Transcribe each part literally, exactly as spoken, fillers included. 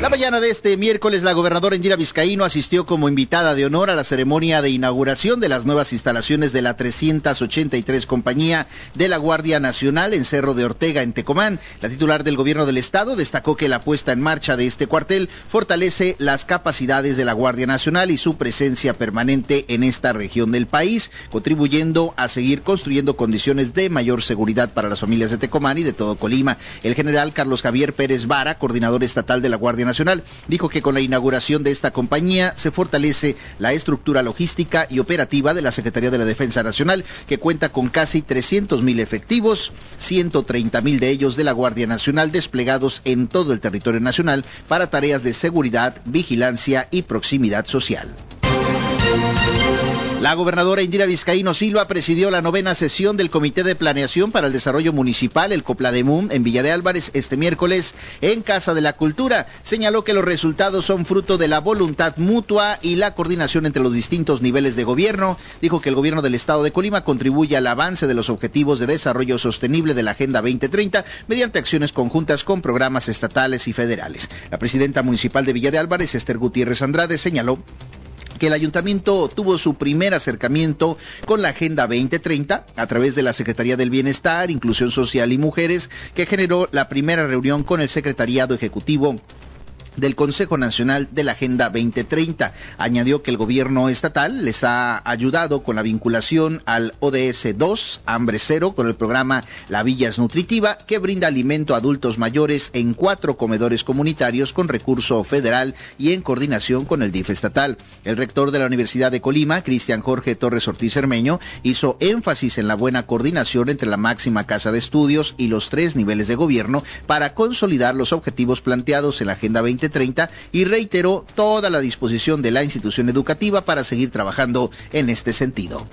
La mañana de este miércoles, la gobernadora Indira Vizcaíno asistió como invitada de honor a la ceremonia de inauguración de las nuevas instalaciones de la trescientos ochenta y tres Compañía de la Guardia Nacional en Cerro de Ortega, en Tecomán. La titular del gobierno del estado destacó que la puesta en marcha de este cuartel fortalece las capacidades de la Guardia Nacional y su presencia permanente en esta región del país, contribuyendo a seguir construyendo condiciones de mayor seguridad para las familias de Tecomán y de todo Colima. El general Carlos Javier Pérez Vara, coordinador estatal de la Guardia Nacional, Nacional, dijo que con la inauguración de esta compañía se fortalece la estructura logística y operativa de la Secretaría de la Defensa Nacional, que cuenta con casi trescientos mil efectivos, ciento treinta mil de ellos de la Guardia Nacional desplegados en todo el territorio nacional para tareas de seguridad, vigilancia y proximidad social. La gobernadora Indira Vizcaíno Silva presidió la novena sesión del Comité de Planeación para el Desarrollo Municipal, el COPLADEMUM, en Villa de Álvarez este miércoles en Casa de la Cultura. Señaló que los resultados son fruto de la voluntad mutua y la coordinación entre los distintos niveles de gobierno. Dijo que el gobierno del estado de Colima contribuye al avance de los objetivos de desarrollo sostenible de la Agenda veinte treinta mediante acciones conjuntas con programas estatales y federales. La presidenta municipal de Villa de Álvarez, Esther Gutiérrez Andrade, señaló que el ayuntamiento tuvo su primer acercamiento con la Agenda veinte treinta a través de la Secretaría del Bienestar, Inclusión Social y Mujeres, que generó la primera reunión con el Secretariado Ejecutivo del Consejo Nacional de la Agenda veinte treinta. Añadió que el gobierno estatal les ha ayudado con la vinculación al O D S dos, Hambre Cero, con el programa La Villa es Nutritiva, que brinda alimento a adultos mayores en cuatro comedores comunitarios con recurso federal y en coordinación con el D I F estatal. El rector de la Universidad de Colima, Cristian Jorge Torres Ortiz Cermeño, hizo énfasis en la buena coordinación entre la máxima casa de estudios y los tres niveles de gobierno para consolidar los objetivos planteados en la Agenda veinte treinta y reiteró toda la disposición de la institución educativa para seguir trabajando en este sentido.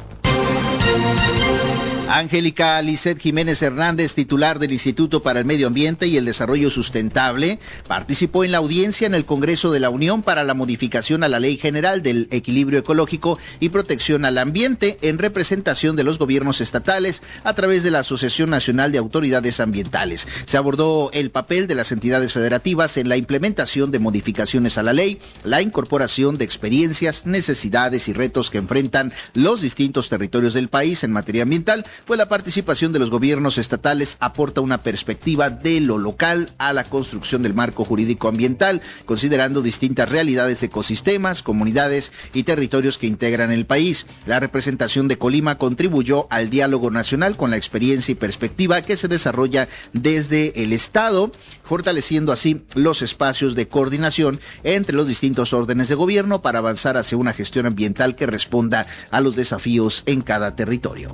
Angélica Lisset Jiménez Hernández, titular del Instituto para el Medio Ambiente y el Desarrollo Sustentable, participó en la audiencia en el Congreso de la Unión para la modificación a la Ley General del Equilibrio Ecológico y Protección al Ambiente en representación de los gobiernos estatales a través de la Asociación Nacional de Autoridades Ambientales. Se abordó el papel de las entidades federativas en la implementación de modificaciones a la ley, la incorporación de experiencias, necesidades y retos que enfrentan los distintos territorios del país en materia ambiental, pues la participación de los gobiernos estatales aporta una perspectiva de lo local a la construcción del marco jurídico ambiental, considerando distintas realidades de ecosistemas, comunidades y territorios que integran el país. La representación de Colima contribuyó al diálogo nacional con la experiencia y perspectiva que se desarrolla desde el Estado, fortaleciendo así los espacios de coordinación entre los distintos órdenes de gobierno para avanzar hacia una gestión ambiental que responda a los desafíos en cada territorio.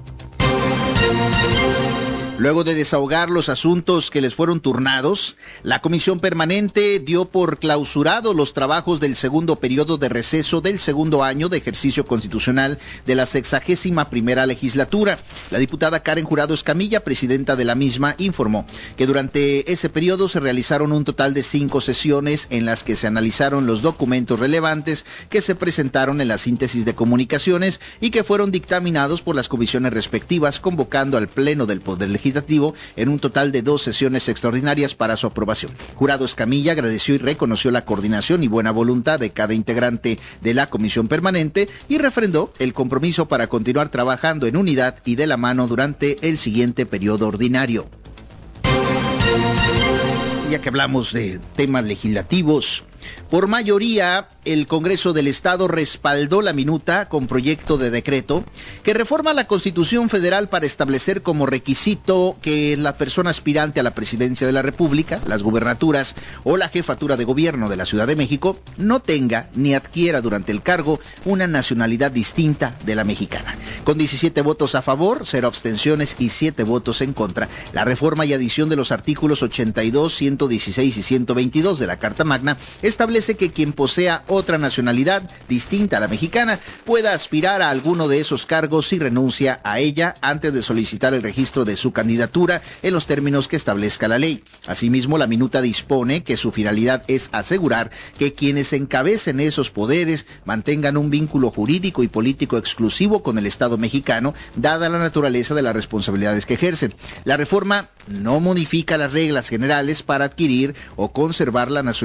Luego de desahogar los asuntos que les fueron turnados, la Comisión Permanente dio por clausurado los trabajos del segundo periodo de receso del segundo año de ejercicio constitucional de la sexagésima primera legislatura. La diputada Karen Jurado Escamilla, presidenta de la misma, informó que durante ese periodo se realizaron un total de cinco sesiones en las que se analizaron los documentos relevantes que se presentaron en la síntesis de comunicaciones y que fueron dictaminados por las comisiones respectivas, convocando al Pleno del Poder Legislativo en un total de dos sesiones extraordinarias para su aprobación. Jurado Escamilla agradeció y reconoció la coordinación y buena voluntad de cada integrante de la Comisión Permanente y refrendó el compromiso para continuar trabajando en unidad y de la mano durante el siguiente periodo ordinario. Ya que hablamos de temas legislativos, por mayoría, el Congreso del Estado respaldó la minuta con proyecto de decreto que reforma la Constitución Federal para establecer como requisito que la persona aspirante a la presidencia de la República, las gubernaturas o la jefatura de gobierno de la Ciudad de México no tenga ni adquiera durante el cargo una nacionalidad distinta de la mexicana. Con diecisiete votos a favor, cero abstenciones y siete votos en contra, la reforma y adición de los artículos ochenta y dos, ciento dieciséis y ciento veintidós de la Carta Magna establece que quien posea otra nacionalidad distinta a la mexicana pueda aspirar a alguno de esos cargos si renuncia a ella antes de solicitar el registro de su candidatura en los términos que establezca la ley. Asimismo, la minuta dispone que su finalidad es asegurar que quienes encabecen esos poderes mantengan un vínculo jurídico y político exclusivo con el Estado mexicano, dada la naturaleza de las responsabilidades que ejercen. La reforma no modifica las reglas generales para adquirir o conservar la nacionalidad